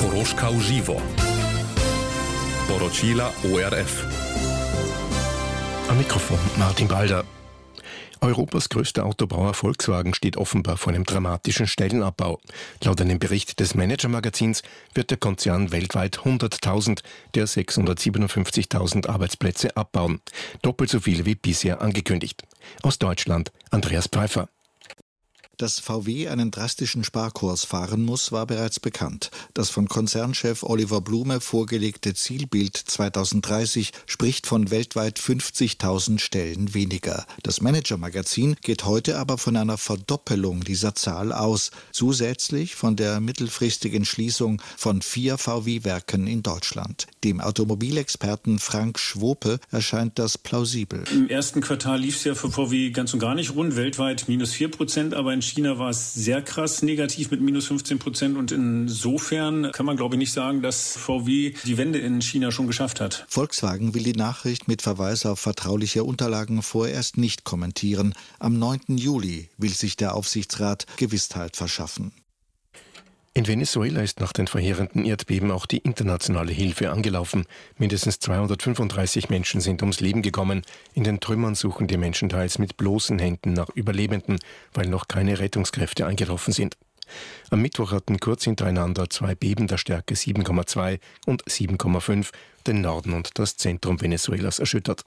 Koroška v živo. Poročila ORF. Am Mikrofon Martin Balder. Europas größter Autobauer Volkswagen steht offenbar vor einem dramatischen Stellenabbau. Laut einem Bericht des Manager-Magazins wird der Konzern weltweit 100.000 der 657.000 Arbeitsplätze abbauen. Doppelt so viele wie bisher angekündigt. Aus Deutschland Andreas Pfeiffer. Dass VW einen drastischen Sparkurs fahren muss, war bereits bekannt. Das von Konzernchef Oliver Blume vorgelegte Zielbild 2030 spricht von weltweit 50.000 Stellen weniger. Das Manager-Magazin geht heute aber von einer Verdoppelung dieser Zahl aus, zusätzlich von der mittelfristigen Schließung von 4 VW-Werken in Deutschland. Dem Automobilexperten Frank Schwope erscheint das plausibel. Im ersten Quartal lief es ja für VW ganz und gar nicht rund, weltweit minus 4%, aber in China war es sehr krass negativ mit minus 15% und insofern kann man, glaube ich, nicht sagen, dass VW die Wende in China schon geschafft hat. Volkswagen will die Nachricht mit Verweis auf vertrauliche Unterlagen vorerst nicht kommentieren. Am 9. Juli will sich der Aufsichtsrat Gewissheit verschaffen. In Venezuela ist nach den verheerenden Erdbeben auch die internationale Hilfe angelaufen. Mindestens 235 Menschen sind ums Leben gekommen. In den Trümmern suchen die Menschen teils mit bloßen Händen nach Überlebenden, weil noch keine Rettungskräfte eingetroffen sind. Am Mittwoch hatten kurz hintereinander 2 Beben der Stärke 7,2 und 7,5 den Norden und das Zentrum Venezuelas erschüttert.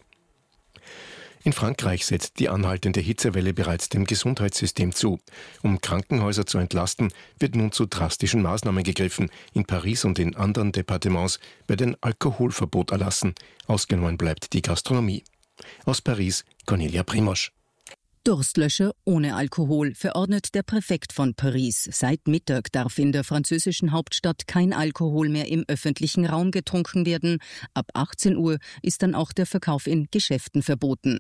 In Frankreich setzt die anhaltende Hitzewelle bereits dem Gesundheitssystem zu. Um Krankenhäuser zu entlasten, wird nun zu drastischen Maßnahmen gegriffen. In Paris und in anderen Departements wird ein Alkoholverbot erlassen. Ausgenommen bleibt die Gastronomie. Aus Paris, Cornelia Primosch. Durstlöscher ohne Alkohol, verordnet der Präfekt von Paris. Seit Mittag darf in der französischen Hauptstadt kein Alkohol mehr im öffentlichen Raum getrunken werden. Ab 18 Uhr ist dann auch der Verkauf in Geschäften verboten.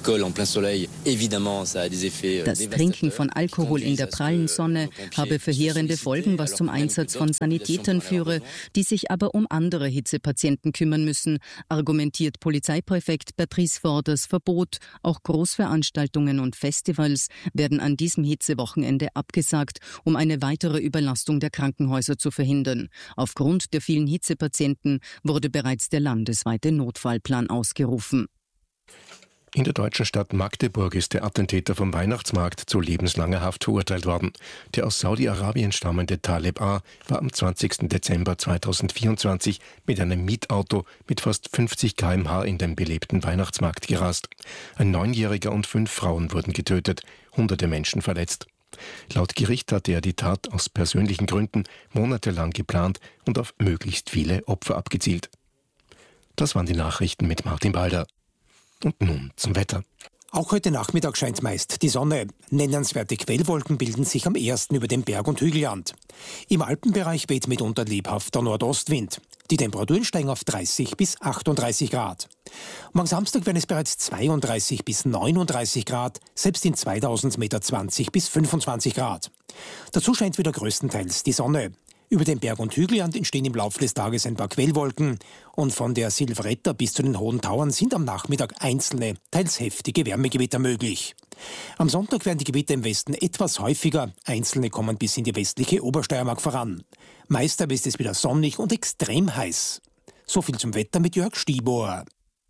Das Trinken von Alkohol in der prallen Sonne habe verheerende Folgen, was zum Einsatz von Sanitätern führe, die sich aber um andere Hitzepatienten kümmern müssen, argumentiert Polizeipräfekt Patrice Faure das Verbot. Auch Großveranstaltungen und Festivals werden an diesem Hitzewochenende abgesagt, um eine weitere Überlastung der Krankenhäuser zu verhindern. Aufgrund der vielen Hitzepatienten wurde bereits der landesweite Notfallplan ausgerufen. In der deutschen Stadt Magdeburg ist der Attentäter vom Weihnachtsmarkt zu lebenslanger Haft verurteilt worden. Der aus Saudi-Arabien stammende Taleb A. war am 20. Dezember 2024 mit einem Mietauto mit fast 50 km/h in den belebten Weihnachtsmarkt gerast. Ein 9-Jähriger und 5 Frauen wurden getötet, hunderte Menschen verletzt. Laut Gericht hatte er die Tat aus persönlichen Gründen monatelang geplant und auf möglichst viele Opfer abgezielt. Das waren die Nachrichten mit Martin Balder. Und nun zum Wetter. Auch heute Nachmittag scheint meist die Sonne. Nennenswerte Quellwolken bilden sich am ersten über dem Berg- und Hügelland. Im Alpenbereich weht mitunter lebhafter Nordostwind. Die Temperaturen steigen auf 30 bis 38 Grad. Am Samstag werden es bereits 32 bis 39 Grad, selbst in 2000 Meter 20 bis 25 Grad. Dazu scheint wieder größtenteils die Sonne. Über dem Berg- und Hügelland entstehen im Laufe des Tages ein paar Quellwolken und von der Silvretta bis zu den Hohen Tauern sind am Nachmittag einzelne, teils heftige Wärmegewitter möglich. Am Sonntag werden die Gewitter im Westen etwas häufiger, einzelne kommen bis in die westliche Obersteiermark voran. Meist aber ist es wieder sonnig und extrem heiß. So viel zum Wetter mit Jörg Stiebohr.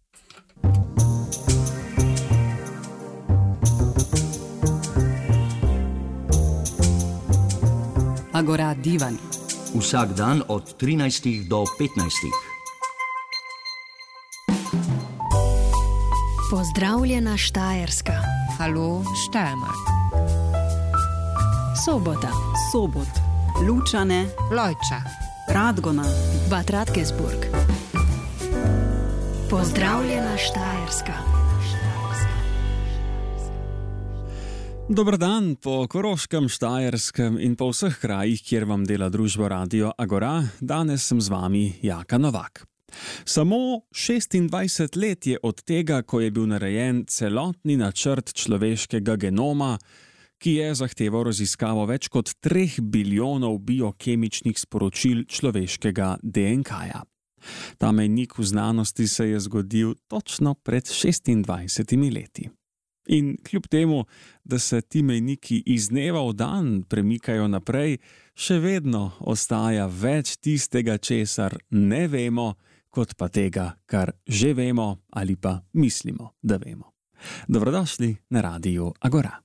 Agora Divan. Vsak dan od 13 do 15. Pozdravljena Štajerska. Hallo Steiermark. Sobota. Sobot. Lučane. Lojča. Radgona. Bad Radkersburg. Pozdravljena Štajerska. Dober dan po Koroškem, Štajerskem in po vseh krajih, kjer vam dela družba Radio Agora. Danes sem z vami Jaka Novak. Samo 26 let je od tega, ko je bil narejen celotni načrt človeškega genoma, ki je zahteval raziskavo več kot 3 bilijonov biokemičnih sporočil človeškega DNK-ja. Ta mejnik v znanosti se je zgodil točno pred 26 leti. In kljub temu, da se ti mejniki iz dneva v dan premikajo naprej, še vedno ostaja več tistega, česar ne vemo, kot pa tega, kar že vemo ali pa mislimo, da vemo. Dobrodošli na Radiu Agora.